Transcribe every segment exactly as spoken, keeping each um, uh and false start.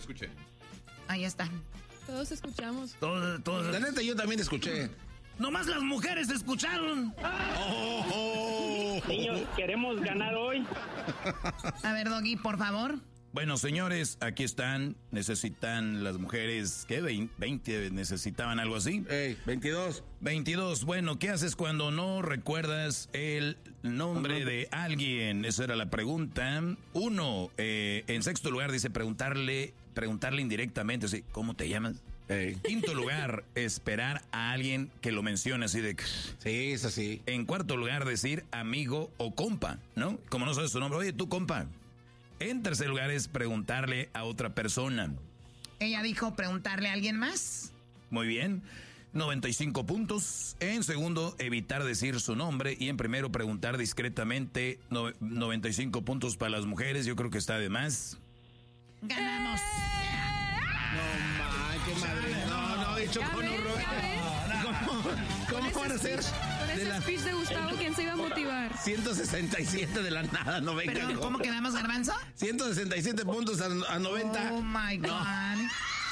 escuché. Ahí está. Todos escuchamos. Todos, todos. La neta, yo también escuché. Nomás las mujeres escucharon. Oh, oh, oh. Niños, queremos ganar hoy. A ver, Doggy, por favor. Bueno, señores, aquí están. Necesitan las mujeres, ¿qué? veinte, necesitaban algo así. Ey, veintidós. veintidós. Bueno, ¿qué haces cuando no recuerdas el nombre de alguien? Esa era la pregunta. Uno, eh, en sexto lugar dice preguntarle, preguntarle indirectamente, así, ¿cómo te llamas? Ey. Quinto lugar, esperar a alguien que lo mencione así de... Sí, es así. En cuarto lugar, decir amigo o compa, ¿no? Como no sabes su nombre, oye, tú compa. En tercer lugar es preguntarle a otra persona. Ella dijo preguntarle a alguien más. Muy bien, noventa y cinco puntos. En segundo, evitar decir su nombre. Y en primero, preguntar discretamente, no, noventa y cinco puntos para las mujeres. Yo creo que está de más. Ganamos. No, man, qué madre. No, no, de hecho, con horror. ¿Cómo, cómo van a ser? Con ese De speech de Gustavo, ¿quién se iba a motivar? ciento sesenta y siete de la nada, no venga. Pero, ¿cómo quedamos, Garbanzo? ciento sesenta y siete puntos a, a noventa. Oh, my God. No.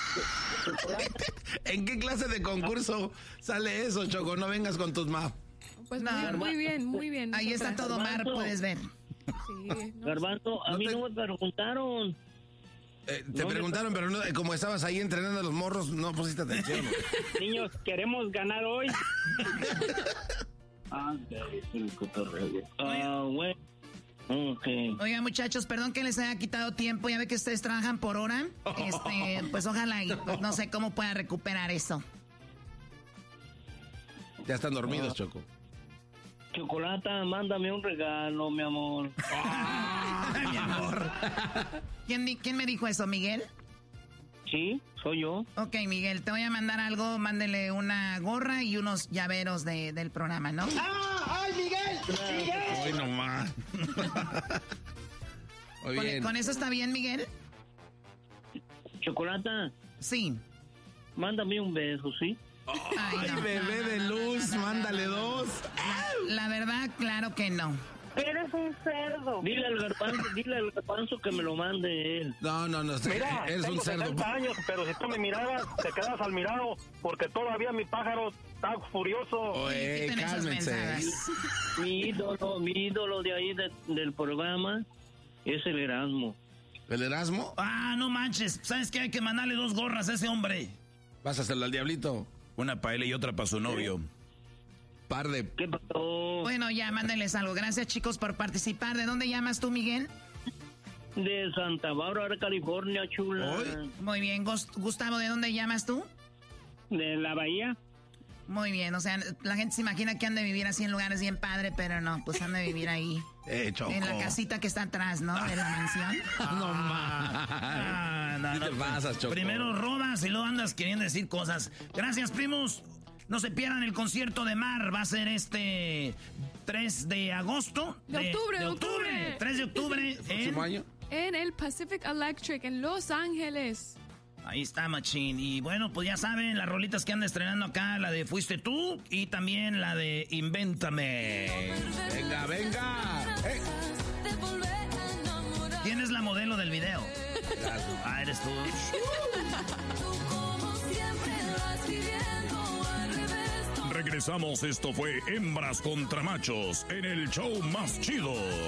¿En qué clase de concurso sale eso, Choco? No vengas con tus maps. Pues No, muy, muy bien, muy bien. Ahí está nosotras. todo mar, puedes ver. Sí, no, Garbanzo, a No mí te- no me preguntaron. Eh, te No me- preguntaron, pero no, como estabas ahí entrenando a los morros, no pusiste atención. Niños, queremos ganar hoy. Ah, ah, bueno. Okay. Oiga, muchachos, perdón que les haya quitado tiempo. Ya ve que ustedes trabajan por hora. Este, pues ojalá y pues, no sé cómo pueda recuperar eso. Ya están dormidos, Choco. Chocolata, mándame un regalo, mi amor. Mi amor. ¿Quién, di- quién me dijo eso, Miguel? Sí, soy yo. Ok, Miguel, te voy a mandar algo. Mándele una gorra y unos llaveros de, del programa, ¿no? Hoy nomás. Muy ¿Con, bien. con eso está bien, Miguel? Chocolata, Sí. mándame un beso, ¿sí? Ay, no, Bebé no, de no, no, luz, no, no, mándale no, no. dos. La verdad, claro que no. Eres un cerdo. Dile al garbanzo, dile al garbanzo que me lo mande él. No, no, no. Mira, eres tengo un cerdo. setenta años, pero si tú me mirabas, te quedas al mirado, porque todavía mi pájaro está furioso. Oye, Quiten esas cálmense. mensadas. Mi ídolo, mi ídolo de ahí de- del programa es el Erasmo. ¿El Erasmo? Ah, no manches. ¿Sabes qué? Hay que mandarle dos gorras a ese hombre. Vas a hacerlo al diablito. Una para él y otra para su novio. Par de... ¿Qué pasó? Bueno, ya, mándenles algo. Gracias, chicos, por participar. ¿De dónde llamas tú, Miguel? De Santa Bárbara, California, chula. Hoy. Muy bien. Gus- Gustavo, ¿de dónde llamas tú? De la Bahía. Muy bien, o sea, la gente se imagina que han de vivir así en lugares bien padre, pero no, pues han de vivir ahí. Eh, Choco. En la casita que está atrás, ¿no? De la mansión. No más. Ah, no, ¿Qué no. te pasas, Choco? Primero robas y luego andas queriendo decir cosas. Gracias, primos. No se pierdan el concierto de Mar. Va a ser este tres de agosto. De octubre, de octubre. tres de octubre. ¿Próximo en- año? En el Pacific Electric, en Los Ángeles. Ahí está, machín. Y bueno, pues ya saben, las rolitas que anda estrenando acá, la de Fuiste Tú y también la de Invéntame. Venga, venga. Eh. ¿Quién es la modelo del video? Ah, eres tú. Regresamos, esto fue Hembras contra Machos en el show más chido.